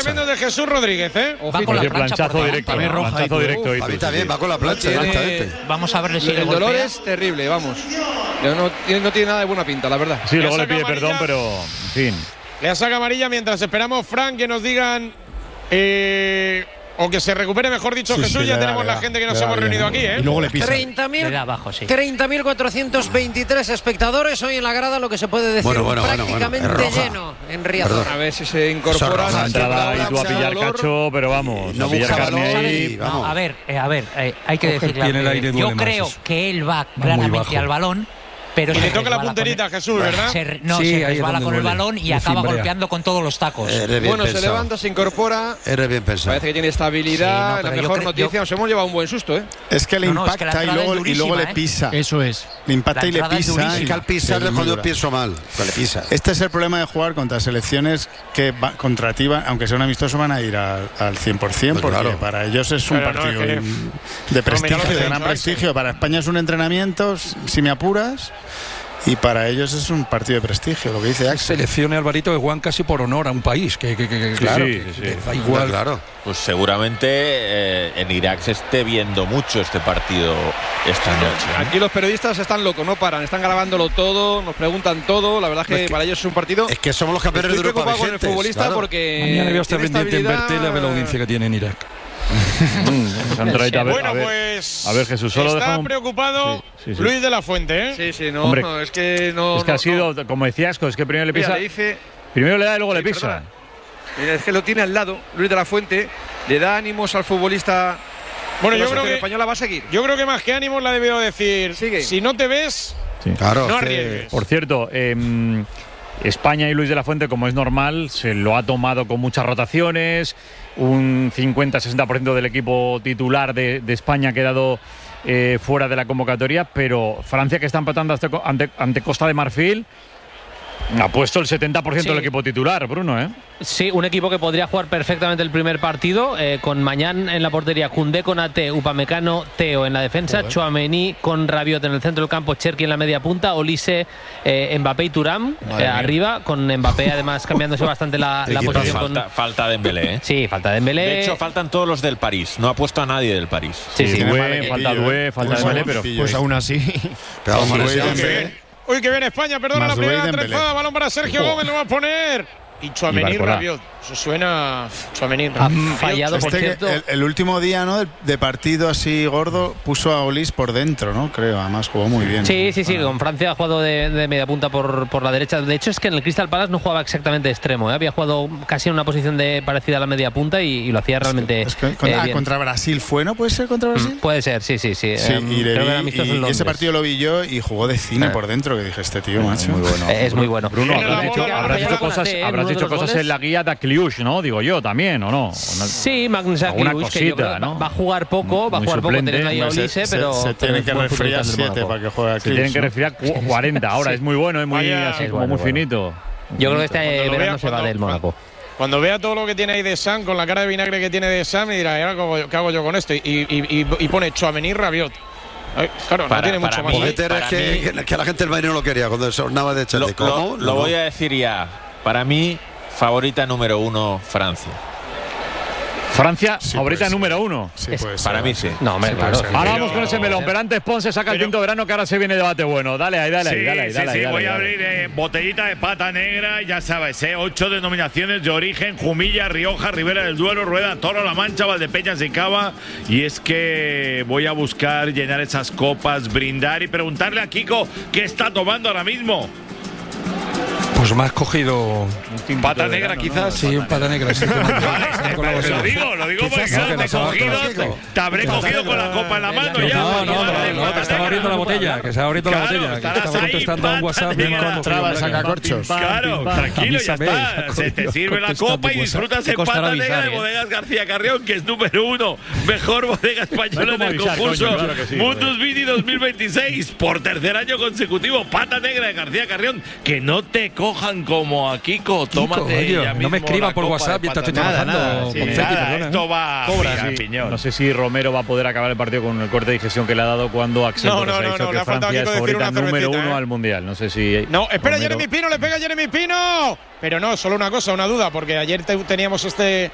tremendo de Jesús Rodríguez, ¿eh? Va con la planchazo directo. Planchazo directo. A mí también va con la plancha directamente. Vamos a verle si el dolor es terrible, vamos. No tiene nada de buena pinta, la verdad. Sí, luego le pide perdón, pero en fin. Le saca amarilla mientras esperamos, Frank, que nos digan o que se recupere, mejor dicho, Jesús. Ya tenemos la gente que nos hemos reunido aquí, ¿eh? Y luego le pisa. 30.423 espectadores hoy en la grada, lo que se puede decir prácticamente lleno en Riazor. A ver si se incorpora. La entrada ahí tú a pillar cacho, pero vamos, no pillar carne ahí. A ver, hay que decirle. Yo creo que él va claramente al balón. Pero y le toca la punterita a Jesús, ¿verdad? Se resbala con el balón y acaba golpeando con todos los tacos. Bueno, se levanta, se incorpora. Eres bien pensado. Parece que tiene estabilidad. La mejor noticia, nos hemos llevado un buen susto, ¿eh? Es que le impacta y luego le pisa. Eso es. Le impacta y le pisa. Es que al pisarle cuando yo pienso mal. Le pisa. Este es el problema de jugar contra selecciones que contra ti, aunque sea un amistoso, van a ir al 100%, porque para ellos es un partido de prestigio, de gran prestigio. Para España es un entrenamiento, si me apuras. Y para ellos es un partido de prestigio, lo que dice Axel. Selecciones, Alvarito, que juegan casi por honor a un país. Claro, da igual. Claro. Pues seguramente en Irak se esté viendo mucho este partido esta noche. Aquí los periodistas están locos, no paran, están grabándolo todo, nos preguntan todo. La verdad es que para ellos es un partido. Es que somos los campeones de Europa. Estoy preocupado con el futbolista porque. Mañana voy a estar pendiente en Bertel a ver la audiencia que tiene en Irak. Bueno, pues. A ver, Jesús, solo está preocupado Luis de la Fuente, ¿eh? Sí, no, hombre, es que no. Es que ha sido, como decías, es que primero le pisa. Primero le da y luego le pisa. Mira, es que lo tiene al lado, Luis de la Fuente. Le da ánimos al futbolista. Bueno, yo creo que española va a seguir. Yo creo que más que ánimos la ha debido decir. Sigue. Si no te ves, claro, no arriesgues. Por cierto, España y Luis de la Fuente, como es normal, se lo ha tomado con muchas rotaciones. Un 50-60% del equipo titular de España ha quedado fuera de la convocatoria, pero Francia, que está empatando ante Costa de Marfil, ha puesto el 70% del equipo titular, Bruno, ¿eh? Sí, un equipo que podría jugar perfectamente el primer partido, con Mañán en la portería, Koundé con Ate, Upamecano, Theo en la defensa, Tchouaméni con Rabiot en el centro del campo, Cherki en la media punta, Olise, Mbappé y Thuram arriba, con Mbappé además cambiándose bastante la posición. Falta Dembélé, ¿eh? Sí, falta Dembélé. De hecho, faltan todos los del París. No ha puesto a nadie del París. Falta Doué, falta Dembélé, pero pues aún así. Uy, que viene España, perdona la primera trenzada, balón para Sergio Gómez, lo va a poner. Y Tchouaméni, Rabiot. Eso suena. Tchouaméni, Rabiot. Fallado, por cierto. El último día, ¿no? De partido así gordo, puso a Olise por dentro, ¿no? Creo, además jugó muy bien. Sí, con Francia ha jugado de media punta por la derecha. De hecho, es que en el Crystal Palace no jugaba exactamente de extremo, ¿eh? Había jugado casi en una posición parecida a la media punta y lo hacía realmente. Bien. Contra Brasil fue, ¿no? ¿Puede ser contra Brasil? Puede ser, sí. Y ese partido lo vi yo y jugó de cine por dentro, que dije, este tío, macho. Muy bueno. Es muy bueno. Bruno, habrás dicho cosas en la guía de Kliush, ¿no? Digo yo también, ¿o no? Sí, Magnus Kliush, que yo creo, ¿no? Va a jugar poco, teniendo ahí a Olise, pero se tienen que resfriar 7 para que juegue a Kliush. Se tienen que resfriar 40. Ahora es muy bueno, es muy así como muy finito. Yo creo que este verano se va del Mónaco. Cuando vea todo lo que tiene ahí de Sam, con la cara de vinagre que tiene de Sam, me dirá, ¿qué hago yo con esto? Y pone Tchouaméni, Rabiot. Claro, no tiene mucho más. Que la gente del Bayern no lo quería cuando se ornaba de Chelsea. Lo voy a decir ya. Para mí, favorita número 1, Francia. Francia, favorita número 1. Sí, puede ser. Para mí sí. No, hombre, claro. Ahora vamos con ese melón, pero antes Ponce saca el quinto verano, que ahora se viene debate bueno. Dale ahí. Voy a abrir botellita de pata negra, ya sabes, 8 denominaciones de origen: Jumilla, Rioja, Ribera del Duero, Rueda, Toro, La Mancha, Valdepeñas y Cava. Y es que voy a buscar llenar esas copas, brindar y preguntarle a Kiko qué está tomando ahora mismo. Pues me has cogido pata negra, quizás. Sí, pata negra. Sí, lo digo porque te habré cogido con la copa en la mano ya. No, te estaba abriendo la botella. Que se ha abierto la botella. Que estaba contestando a un WhatsApp. Me encontraba el sacacorchos. Claro, tranquilo, ya está. Se te sirve la copa y disfrutas en pata negra de Bodegas García Carrión, que es número 1. Mejor bodega española en el concurso Mundus Vini 2026. Por tercer año consecutivo, pata negra de García Carrión. Que no te cojan como a Kiko. Tómate. No me escriba por WhatsApp y estoy trabajando. Esto va a piñón. No sé si Romero va a poder acabar el partido con el corte de digestión que le ha dado cuando Axel Torres ha dicho que Francia es favorita número 1 al Mundial. No sé si. No, espera, Jeremy Pino, le pega Jeremy Pino. Pero no, solo una cosa, una duda, porque ayer teníamos este